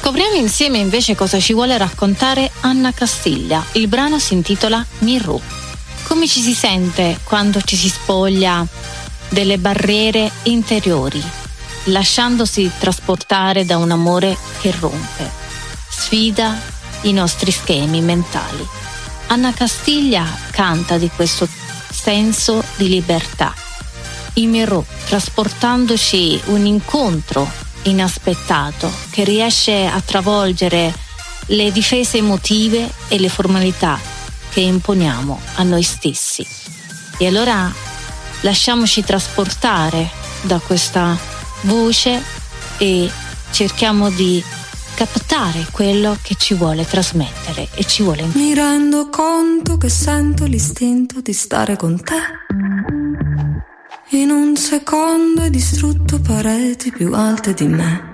Scopriamo insieme invece cosa ci vuole raccontare Anna Castiglia. Il brano si intitola Mirù. Come ci si sente quando ci si spoglia delle barriere interiori, lasciandosi trasportare da un amore che rompe, sfida i nostri schemi mentali. Anna Castiglia canta di questo senso di libertà. I Mirù, trasportandoci un incontro inaspettato che riesce a travolgere le difese emotive e le formalità che imponiamo a noi stessi. E allora lasciamoci trasportare da questa voce e cerchiamo di captare quello che ci vuole trasmettere e ci vuole. Mi rendo conto che sento l'istinto di stare con te. In un secondo hai distrutto pareti più alte di me.